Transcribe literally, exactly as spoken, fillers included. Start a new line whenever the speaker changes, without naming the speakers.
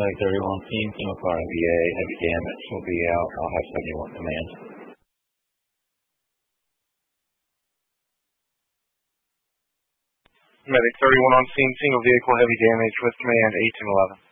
Medic thirty-one, team, single car M V A, heavy damage will be out. I'll have seventy-one command.
Medic thirty-one on scene, single vehicle, heavy damage with command eighteen eleven.